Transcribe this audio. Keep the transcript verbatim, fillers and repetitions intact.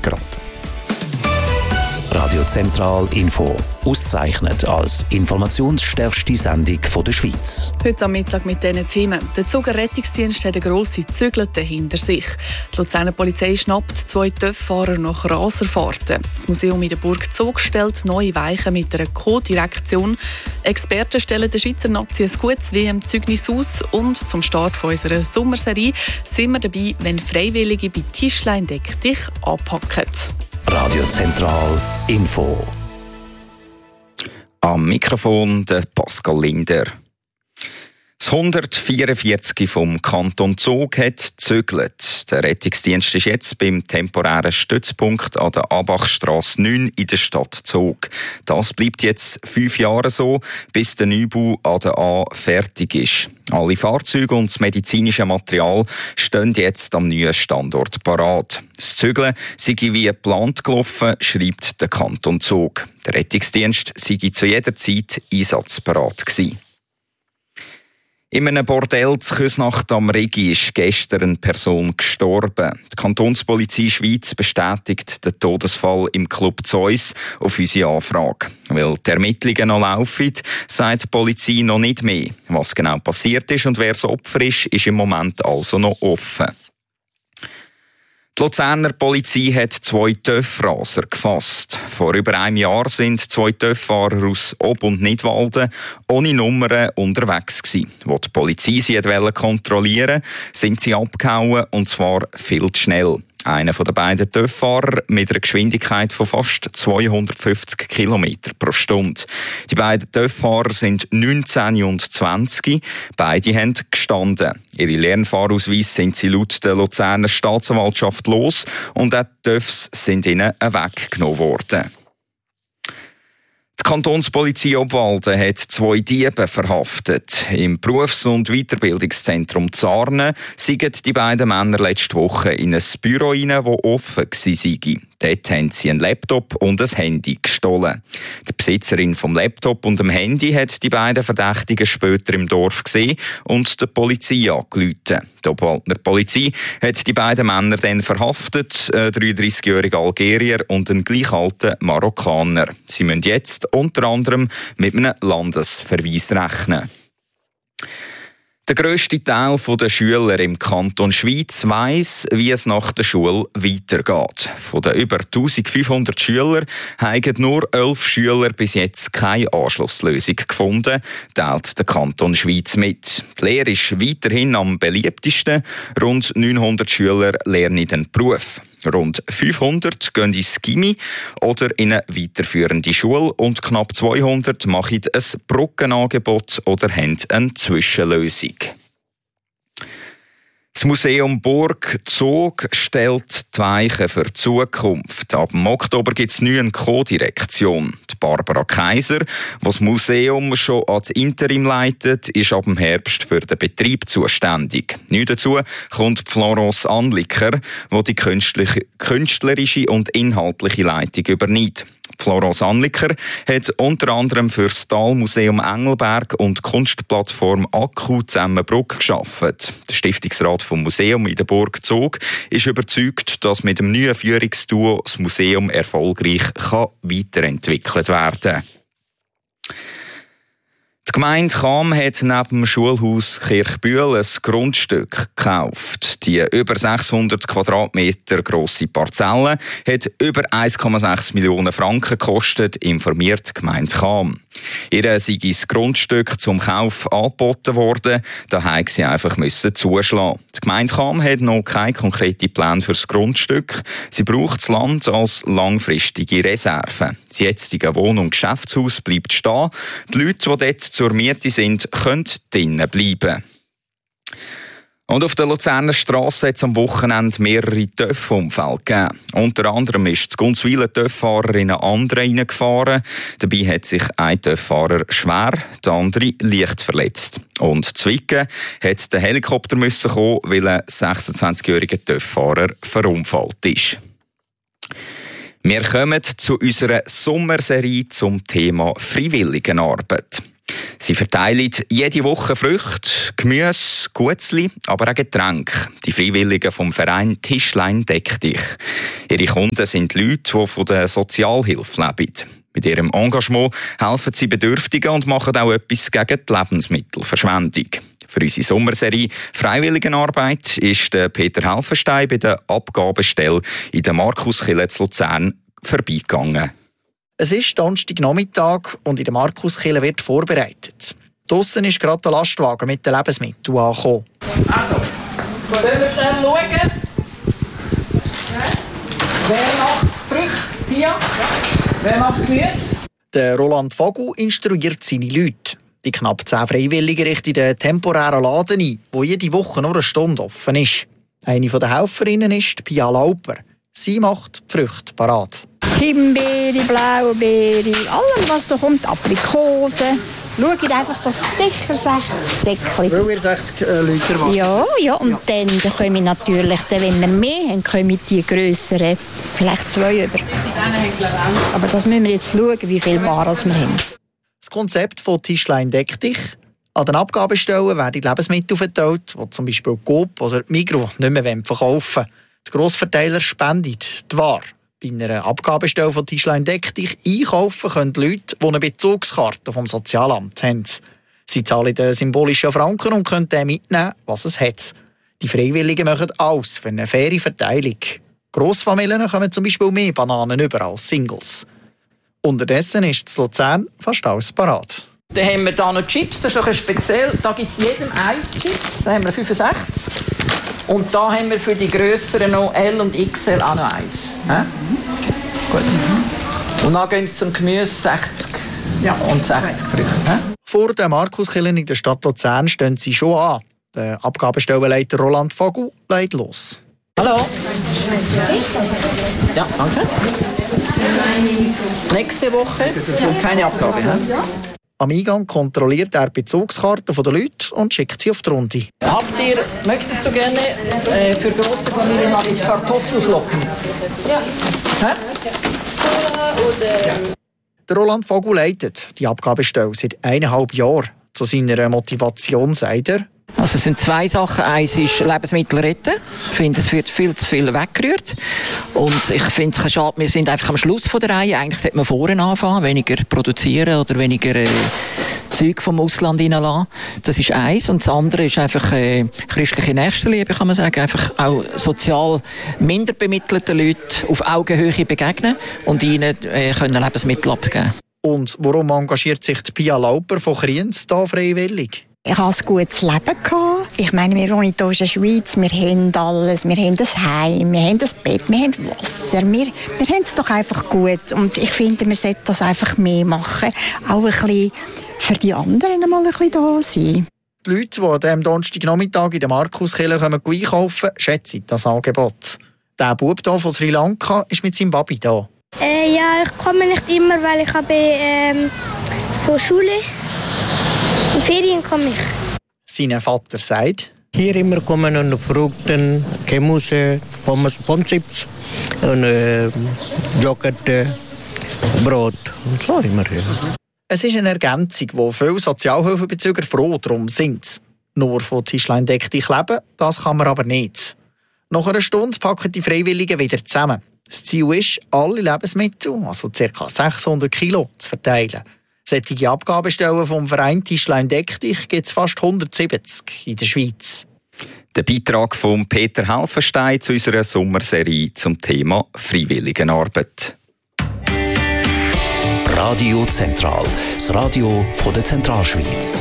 geraten. Radio Zentral Info, ausgezeichnet als informationsstärkste Sendung der Schweiz. Heute am Mittag mit diesen Themen. Der Zuger Rettungsdienst hat eine grosse Zügelte hinter sich. Die Luzerner Polizei schnappt zwei TÜV-Fahrer nach Raserfahrten. Das Museum in der Burg Zog stellt neue Weichen mit einer Co-Direktion. Experten stellen der Schweizer Nazi ein gutes W M-Zeugnis aus. Und zum Start unserer Sommerserie sind wir dabei, wenn Freiwillige bei Tischlein Deck dich anpacken. Radio Zentral Info. Am Mikrofon der Pascal Linder. Das hundertvierundvierzig vom Kanton Zug hat gezögert. Der Rettungsdienst ist jetzt beim temporären Stützpunkt an der Abachstrasse neun in der Stadt Zug. Das bleibt jetzt fünf Jahre so, bis der Neubau an der A fertig ist. Alle Fahrzeuge und das medizinische Material stehen jetzt am neuen Standort parat. Das Zügeln sei wie geplant gelaufen, schreibt der Kanton Zug. Der Rettungsdienst sei zu jeder Zeit einsatzbereit gewesen. In einem Bordell zu Küsnacht am Rigi ist gestern eine Person gestorben. Die Kantonspolizei Schweiz bestätigt den Todesfall im Club Zeus auf unsere Anfrage. Weil die Ermittlungen noch laufen, sagt die Polizei noch nicht mehr. Was genau passiert ist und wer das Opfer ist, ist im Moment also noch offen. Die Luzerner Polizei hat zwei TÜV-Raser gefasst. Vor über einem Jahr sind zwei TÜV-Fahrer aus Ob- und Nidwalden ohne Nummern unterwegs gewesen. Als die Polizei sie kontrollieren wollte, sind sie abgehauen, und zwar viel zu schnell. Einer der beiden TÜV-Fahrer mit einer Geschwindigkeit von fast zweihundertfünfzig Kilometer pro Stunde. Die beiden TÜV-Fahrer sind neunzehn und zwanzig. Beide haben gestanden. Ihre Lernfahrausweise sind sie laut der Luzerner Staatsanwaltschaft los und auch die TÜVs sind ihnen weggenommen worden. Die Kantonspolizei Obwalden hat zwei Diebe verhaftet. Im Berufs- und Weiterbildungszentrum Zarnen sind die beiden Männer letzte Woche in ein Büro rein, das offen war. Dort haben sie einen Laptop und ein Handy gestohlen. Die Besitzerin vom Laptop und dem Handy hat die beiden Verdächtigen später im Dorf gesehen und der Polizei angerufen. Die Obwaldner Polizei hat die beiden Männer dann verhaftet, ein dreiunddreißigjähriger Algerier und ein gleich alter Marokkaner. Sie müssen jetzt unter anderem mit einem Landesverweis rechnen. Der grösste Teil der Schüler im Kanton Schweiz weiss, wie es nach der Schule weitergeht. Von den über eintausendfünfhundert Schülern haben nur elf Schüler bis jetzt keine Anschlusslösung gefunden, teilt der Kanton Schweiz mit. Die Lehre ist weiterhin am beliebtesten. Rund neunhundert Schüler lernen den Beruf. Rund fünfhundert gehen ins Gymi oder in eine weiterführende Schule und knapp zweihundert machen ein Brückenangebot oder haben eine Zwischenlösung. Das Museum Burg Zog stellt die Weichen für die Zukunft. Ab dem Oktober gibt es eine Co-Direktion. Die Barbara Kaiser, die das Museum schon als Interim leitet, ist ab dem Herbst für den Betrieb zuständig. Neu dazu kommt Florence Anliker, die die künstlerische und inhaltliche Leitung übernimmt. Florence Anliker hat unter anderem für das Talmuseum Engelberg und die Kunstplattform Akku Zusammenbruck gearbeitet. Der Stiftungsrat vom Museum in der Burg Zog ist überzeugt, dass mit dem neuen Führungsduo das Museum erfolgreich kann weiterentwickelt werden kann. Die Gemeinde Cham hat neben dem Schulhaus Kirchbühl ein Grundstück gekauft. Die über sechshundert Quadratmeter grosse Parzelle hat über eins Komma sechs Millionen Franken gekostet, informiert die Gemeinde Cham. Ihr sei das Grundstück zum Kauf angeboten worden, da musste sie einfach zuschlagen. Die Gemeinde Cham hat noch keine konkreten Pläne für das Grundstück. Sie braucht das Land als langfristige Reserve. Das jetzige Wohn- und Geschäftshaus bleibt stehen. Die Leute, die dort zur Miete sind, können drinnen bleiben. Und auf der Luzerner Strasse hat es am Wochenende mehrere TÜV-Unfälle gegeben. Unter anderem ist das Gunzwiler TÜV-Fahrer in einen anderen hineingefahren. Dabei hat sich ein TÜV-Fahrer schwer, der andere leicht verletzt. Und Zwicken hat der Helikopter müssen kommen, weil ein sechsundzwanzigjähriger TÜV-Fahrer verunfallt ist. Wir kommen zu unserer Sommerserie zum Thema Freiwilligenarbeit. Sie verteilen jede Woche Früchte, Gemüse, Gutzli, aber auch Getränke. Die Freiwilligen vom Verein Tischlein deck dich. Ihre Kunden sind Leute, die von der Sozialhilfe leben. Mit ihrem Engagement helfen sie Bedürftigen und machen auch etwas gegen die Lebensmittelverschwendung. Für unsere Sommerserie Freiwilligenarbeit ist Peter Helfenstein bei der Abgabestelle in der Markuskirche zu Luzern vorbeigegangen. Es ist Donnerstagnachmittag und in der Markuskirche wird vorbereitet. Draussen ist gerade der Lastwagen mit den Lebensmitteln angekommen. Also, können wir schnell schauen. Wer macht Früchte? Pia? Wer macht Gemüse? Der Roland Vogel instruiert seine Leute. Die knapp zehn Freiwilligen richten den temporären Laden ein, der jede Woche nur eine Stunde offen ist. Eine der Helferinnen ist Pia Lauper. Sie macht die Früchte parat. Himbeere, Blaubeere, allem was so kommt, Aprikosen. Schaut einfach, dass sicher sechzig Säckchen. Weil wir sechzig äh, Leute machen. Ja, ja, und ja. Dann, dann können wir natürlich, wenn wir mehr haben, können wir die grösseren, vielleicht zwei über. Aber das müssen wir jetzt schauen, wie viel Ware wir haben. Das Konzept von Tischlein deck dich. An den Abgabestellen werden Lebensmittel verteilt, die zum Beispiel Coop oder Migros nicht mehr verkaufen wollen. Die Grossverteiler spenden die Ware. Bei einer Abgabestelle von Tischlein deck dich einkaufen können die Leute, die eine Bezugskarte vom Sozialamt haben. Sie zahlen den symbolischen Franken und können dann mitnehmen, was es hat. Die Freiwilligen machen alles für eine faire Verteilung. Grossfamilien kommen zum Beispiel mehr Bananen über als Singles. Unterdessen ist in Luzern fast alles parat. Dann haben wir hier noch Chips, das ist noch speziell. Da gibt es jedem eins Chips, da haben wir fünfundsechzig. Und da haben wir für die grösseren noch L und X L auch noch eins. Ja? Gut. Und dann gehen sie zum Gemüse sechzig ja. Und sechzig Früchte. Ja? Vor der Markuskirche in der Stadt Luzern stehen sie schon an. Der Abgabestellenleiter Roland Vogel legt los. Hallo. Ja, danke. Nächste Woche keine Abgabe. Ja? Am Eingang kontrolliert er die Bezugskarten der Leute und schickt sie auf die Runde. Habt ihr, möchtest du gerne äh, für grosse Familien mal die Kartoffelflocken? Ja. Hä? Ja. Der Roland Vogel leitet die Abgabestelle seit eineinhalb Jahren. Zu seiner Motivation sagt er: Also es sind zwei Sachen. Eins ist Lebensmittel retten. Ich finde, es wird viel zu viel weggerührt. Und ich finde es schade, wir sind einfach am Schluss von der Reihe. Eigentlich sollte man vorne anfangen, weniger produzieren oder weniger äh, Zeug vom Ausland reinlassen. Das ist eins. Und das andere ist einfach äh, christliche Nächstenliebe, kann man sagen. Einfach auch sozial minder bemittelten Leuten auf Augenhöhe begegnen und ihnen äh, können Lebensmittel abgeben. Und warum engagiert sich die Pia Lauper von Kriens da freiwillig? Ich hatte ein gutes Leben. Ich meine, wir wohnen hier in der Schweiz, wir haben alles. Wir haben ein Heim, wir haben ein Bett, wir haben Wasser. Wir, wir haben es doch einfach gut. Und ich finde, wir sollten das einfach mehr machen. Auch ein bisschen für die anderen mal ein bisschen da sein. Die Leute, die an diesem Donnerstagnachmittag in der Markuskirche einkaufen, schätzen das Angebot. Der Bub hier von Sri Lanka ist mit seinem Baby da. Äh, ja, ich komme nicht immer, weil ich habe ähm, so Schule. In Ferien komme ich. Sein Vater sagt: Hier immer kommen und Früchte, Gemüse, Pommes, Pommes und äh, Joghurt, äh, Brot und so immer. Es ist eine Ergänzung, wo viele Sozialhilfebezüger froh darum sind. Nur von Tischlein deck dich leben, das kann man aber nicht. Nach einer Stunde packen die Freiwilligen wieder zusammen. Das Ziel ist, alle Lebensmittel, also ca. sechshundert Kilo, zu verteilen. Solche Abgabestellen vom Verein Tischlein deck dich gibt es fast hundertsiebzig in der Schweiz. Der Beitrag von Peter Helfenstein zu unserer Sommerserie zum Thema Freiwilligenarbeit. Radio Zentral, das Radio von der Zentralschweiz.